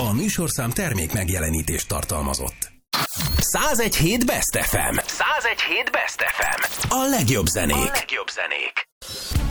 A műsorszám termék megjelenítést tartalmazott. 101.7 Best FM. 101.7 Best FM. A legjobb zenék.